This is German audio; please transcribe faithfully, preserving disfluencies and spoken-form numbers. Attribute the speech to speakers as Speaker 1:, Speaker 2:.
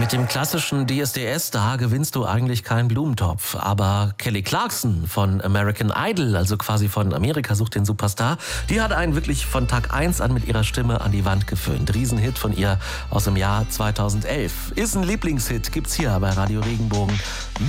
Speaker 1: Mit dem klassischen D S D S, da gewinnst du eigentlich keinen Blumentopf. Aber Kelly Clarkson von American Idol, also quasi von Amerika sucht den Superstar, die hat einen wirklich von Tag eins an mit ihrer Stimme an die Wand geföhnt. Riesenhit von ihr aus dem Jahr zweitausendelf. Ist ein Lieblingshit, gibt's hier bei Radio Regenbogen.